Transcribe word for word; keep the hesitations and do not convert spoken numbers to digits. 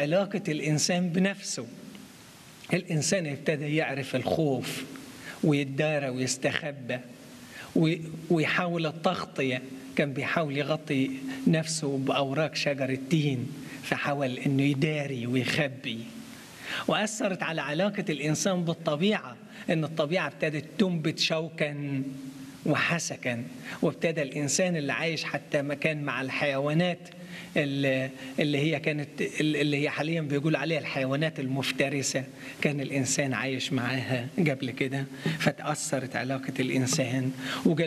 علاقة الإنسان بنفسه. الإنسان ابتدى يعرف الخوف ويتدارى ويستخبى ويحاول التغطية. كان بيحاول يغطي نفسه بأوراق شجر التين، فحاول أنه يداري ويخبي. وأثرت على علاقة الإنسان بالطبيعة، أن الطبيعة ابتدت تنبت شوكا وحسكا، وابتدى الإنسان اللي عايش حتى مكان مع الحيوانات اللي هي كانت اللي هي حاليا بيقول عليها الحيوانات المفترسة، كان الإنسان عايش معاها قبل كده. فتأثرت علاقة الإنسان.